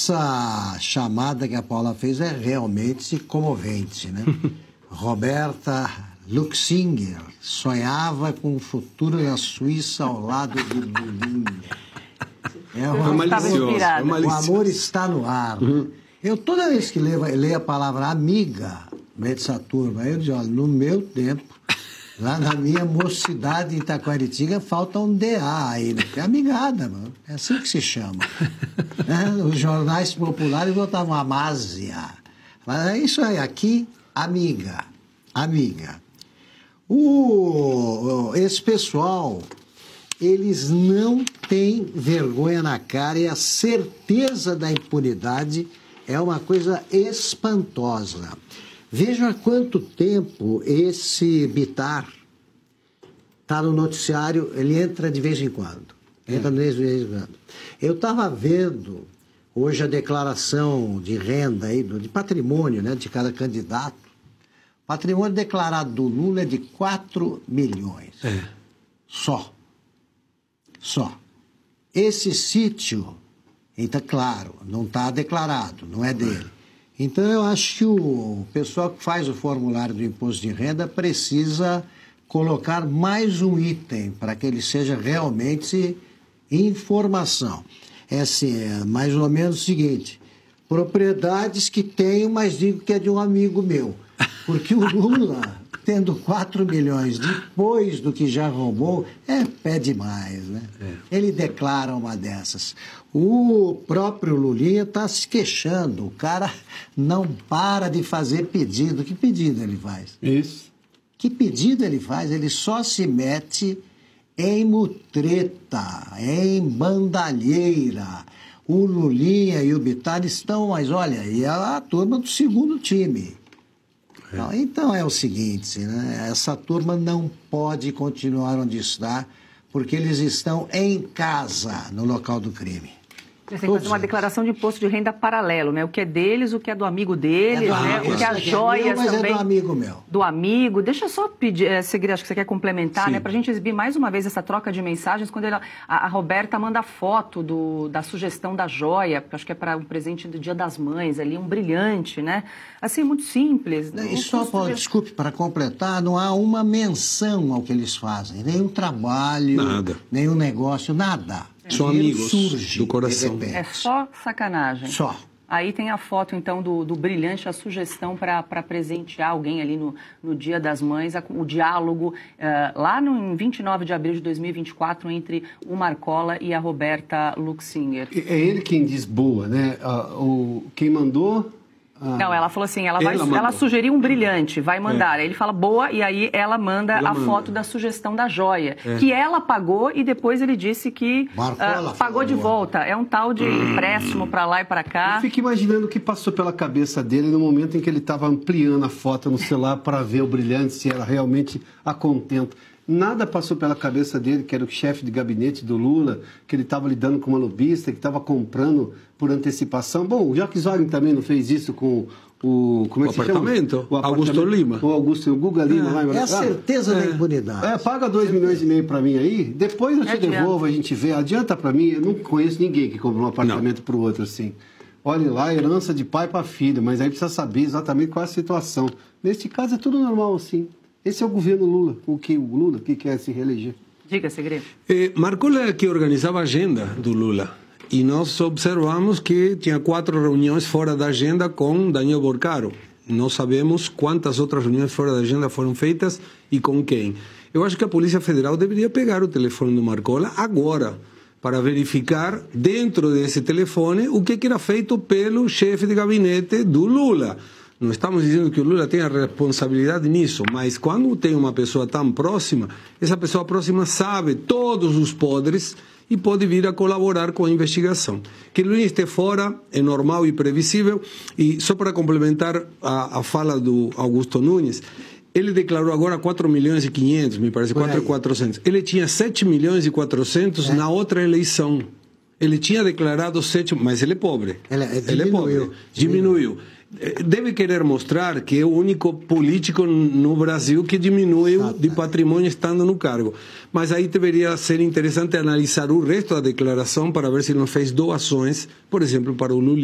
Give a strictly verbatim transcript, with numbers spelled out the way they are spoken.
essa chamada que a Paula fez é realmente comovente, né? Roberta Luxinger sonhava com um futuro na Suíça ao lado do Lulinha. É uma malicioso, é o amor está no ar. Uhum. Eu, toda vez que leio, leio a palavra amiga, dessa turma, eu digo, olha, no meu tempo, lá na minha mocidade em Itaquaritinga, falta um D A aí, né? É amigada, mano. É assim que se chama. É, os jornais populares botavam Amásia. Mas é isso aí, aqui, amiga. Amiga. O, esse pessoal, eles não têm vergonha na cara e a certeza da impunidade é uma coisa espantosa. Veja há quanto tempo esse Bitar está no noticiário, ele entra de vez em quando. Entra de vez em quando. Eu estava vendo hoje a declaração de renda, aí, de patrimônio, né, de cada candidato. O patrimônio declarado do Lula é de quatro milhões. É. Só. Só. Esse sítio, então, claro, não está declarado, não é dele. Então, eu acho que o pessoal que faz o formulário do imposto de renda precisa colocar mais um item para que ele seja realmente informação. É assim, é mais ou menos o seguinte, propriedades que tenho, mas digo que é de um amigo meu. Porque o Lula, tendo quatro milhões depois do que já roubou, é pé demais, né? É. Ele declara uma dessas. O próprio Lulinha está se queixando. O cara não para de fazer pedido. Que pedido ele faz? Isso. Que pedido ele faz? Ele só se mete em mutreta, em bandalheira. O Lulinha e o Bitar estão, mas olha, e a turma do segundo time. É. Então é o seguinte, né? Essa turma não pode continuar onde está, porque eles estão em casa, no local do crime. Você tem que fazer uma declaração de imposto de renda paralelo, né? O que é deles, o que é do amigo deles, é do né? Amigo. O que é as joias é meu, mas também. É do amigo meu. Do amigo. Deixa eu só pedir, é, Segredo, acho que você quer complementar, Sim. né? Pra gente exibir mais uma vez essa troca de mensagens, quando ele, a, a Roberta manda foto do, da sugestão da joia, porque acho que é para um presente do Dia das Mães, ali, um brilhante, né? Assim, muito simples. E só, Paulo, de... desculpe, para completar, não há uma menção ao que eles fazem, nenhum trabalho, nada. Nenhum negócio, nada. São amigos surge, do coração. É só sacanagem. Só. Aí tem a foto, então, do, do brilhante, a sugestão para presentear alguém ali no, no Dia das Mães, a, o diálogo uh, lá no, em vinte e nove de abril de dois mil e vinte e quatro entre o Marcola e a Roberta Luxinger. É ele quem diz boa, né? Uh, o, quem mandou... Ah, não, ela falou assim, ela, vai, ela, ela sugeriu um brilhante, vai mandar. É. Aí ele fala boa, e aí ela manda ela a manda. foto da sugestão da joia, é. que ela pagou e depois ele disse que uh, pagou de volta. É um tal de hum. empréstimo para lá e para cá. Eu fico imaginando o que passou pela cabeça dele no momento em que ele estava ampliando a foto no celular para ver o brilhante, se era realmente a contento. Nada passou pela cabeça dele, que era o chefe de gabinete do Lula, que ele estava lidando com uma lobista, que estava comprando por antecipação. Bom, o Jacques Wagner também não fez isso com o... Como é que o, se apartamento, chama? o apartamento? Augusto Lima. O Augusto, o Guga Lima. É, lá, é a certeza ah, da é, impunidade. É, paga dois milhões e meio para mim aí, depois eu te Adianta. devolvo, a gente vê. Adianta para mim, eu não conheço ninguém que compra um apartamento para o outro assim. Olha lá, herança de pai para filho, mas aí precisa saber exatamente qual é a situação. Neste caso é tudo normal assim. Esse é o governo Lula, o que o Lula que quer se reeleger. Diga, Segredo. Eh, Marcola é que organizava a agenda do Lula. E nós observamos que tinha quatro reuniões fora da agenda com Daniel Borcaro. Não sabemos quantas outras reuniões fora da agenda foram feitas e com quem. Eu acho que a Polícia Federal deveria pegar o telefone do Marcola agora, para verificar dentro desse telefone o que era feito pelo chefe de gabinete do Lula. Não estamos dizendo que o Lula tenha responsabilidade nisso, mas quando tem uma pessoa tão próxima, essa pessoa próxima sabe todos os podres e pode vir a colaborar com a investigação. Que o Lula esteja fora é normal e previsível. E só para complementar a, a fala do Augusto Nunes, ele declarou agora quatro milhões e quinhentos, me parece, quatro milhões e quatrocentos. Ele tinha sete milhões e quatrocentos é. na outra eleição. Ele tinha declarado sete, mas ele é pobre. Ele, é, ele é pobre. Diminuiu. diminuiu. Deve querer mostrar que é o único político no Brasil que diminuiu de patrimônio estando no cargo. Mas aí deveria ser interessante analisar o resto da declaração para ver se não fez doações, por exemplo, para o Lula.